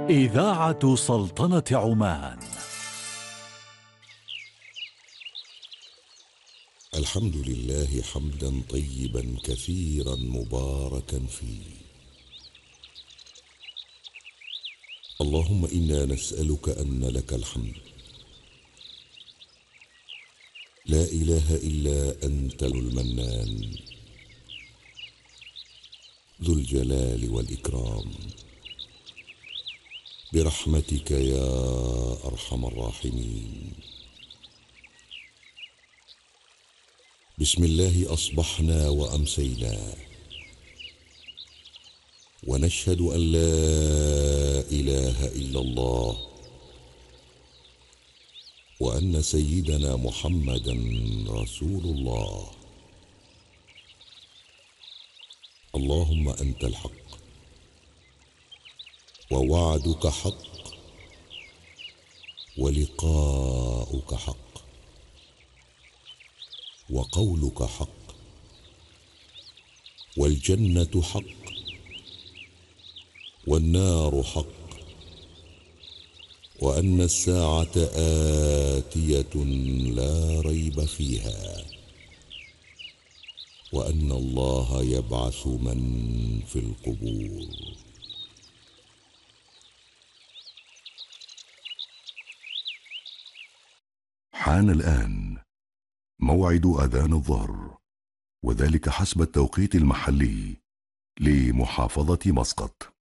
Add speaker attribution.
Speaker 1: إذاعة سلطنة عمان.
Speaker 2: الحمد لله حمدا طيبا كثيرا مباركا فيه. اللهم إنا نسألك أن لك الحمد، لا إله إلا أنت المنان ذو الجلال والإكرام، برحمتك يا أرحم الراحمين. بسم الله أصبحنا وأمسينا، ونشهد أن لا إله إلا الله، وأن سيدنا محمدا رسول الله. اللهم أنت الحق، ووعدك حق، ولقاؤك حق، وقولك حق، والجنة حق، والنار حق، وأن الساعة آتية لا ريب فيها، وأن الله يبعث من في القبور.
Speaker 3: حان الآن موعد أذان الظهر، وذلك حسب التوقيت المحلي لمحافظة مسقط.